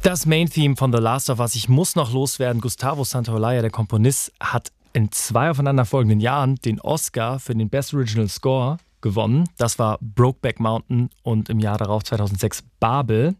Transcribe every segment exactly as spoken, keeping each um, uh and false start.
Das Main-Theme von The Last of Us, ich muss noch loswerden. Gustavo Santaolalla, der Komponist, hat in zwei aufeinanderfolgenden Jahren den Oscar für den Best Original Score gewonnen. Das war Brokeback Mountain und im Jahr darauf zweitausendsechs Babel.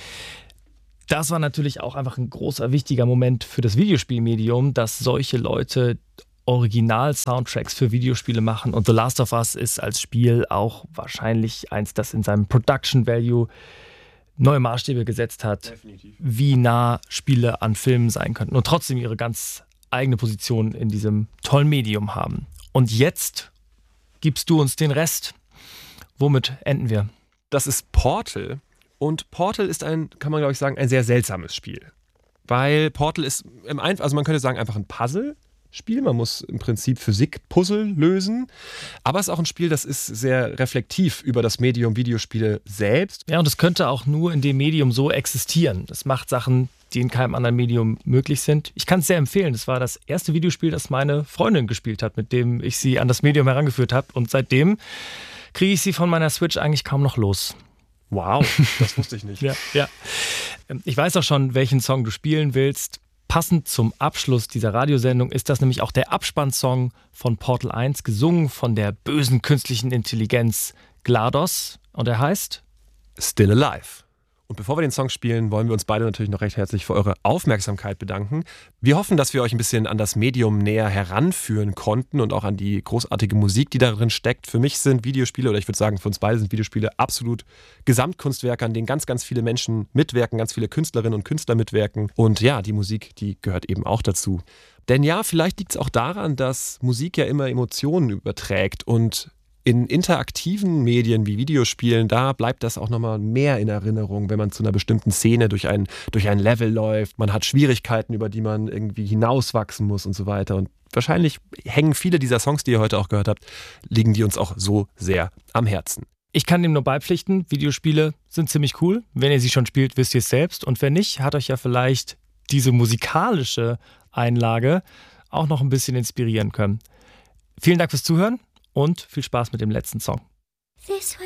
Das war natürlich auch einfach ein großer, wichtiger Moment für das Videospielmedium, dass solche Leute Original-Soundtracks für Videospiele machen. Und The Last of Us ist als Spiel auch wahrscheinlich eins, das in seinem Production Value neue Maßstäbe gesetzt hat, definitiv, wie nah Spiele an Filmen sein könnten und trotzdem ihre ganz eigene Position in diesem tollen Medium haben. Und jetzt gibst du uns den Rest. Womit enden wir? Das ist Portal. Und Portal ist ein, kann man glaube ich sagen, ein sehr seltsames Spiel. Weil Portal ist, im Einf- also man könnte sagen, einfach ein Puzzle. Spiel. Man muss im Prinzip Physik-Puzzle lösen. Aber es ist auch ein Spiel, das ist sehr reflektiv über das Medium Videospiele selbst. Ja, und es könnte auch nur in dem Medium so existieren. Das macht Sachen, die in keinem anderen Medium möglich sind. Ich kann es sehr empfehlen. Das war das erste Videospiel, das meine Freundin gespielt hat, mit dem ich sie an das Medium herangeführt habe. Und seitdem kriege ich sie von meiner Switch eigentlich kaum noch los. Wow, das wusste ich nicht. ja, ja. Ich weiß auch schon, welchen Song du spielen willst. Passend zum Abschluss dieser Radiosendung ist das nämlich auch der Abspannsong von Portal eins, gesungen von der bösen künstlichen Intelligenz GLaDOS. Und er heißt Still Alive. Und bevor wir den Song spielen, wollen wir uns beide natürlich noch recht herzlich für eure Aufmerksamkeit bedanken. Wir hoffen, dass wir euch ein bisschen an das Medium näher heranführen konnten und auch an die großartige Musik, die darin steckt. Für mich sind Videospiele, oder ich würde sagen, für uns beide sind Videospiele absolut Gesamtkunstwerke, an denen ganz, ganz viele Menschen mitwirken, ganz viele Künstlerinnen und Künstler mitwirken. Und ja, die Musik, die gehört eben auch dazu. Denn ja, vielleicht liegt es auch daran, dass Musik ja immer Emotionen überträgt und in interaktiven Medien wie Videospielen, da bleibt das auch nochmal mehr in Erinnerung, wenn man zu einer bestimmten Szene durch ein, durch ein Level läuft. Man hat Schwierigkeiten, über die man irgendwie hinauswachsen muss und so weiter. Und wahrscheinlich hängen viele dieser Songs, die ihr heute auch gehört habt, liegen die uns auch so sehr am Herzen. Ich kann dem nur beipflichten, Videospiele sind ziemlich cool. Wenn ihr sie schon spielt, wisst ihr es selbst. Und wenn nicht, hat euch ja vielleicht diese musikalische Einlage auch noch ein bisschen inspirieren können. Vielen Dank fürs Zuhören. Und viel Spaß mit dem letzten Song. This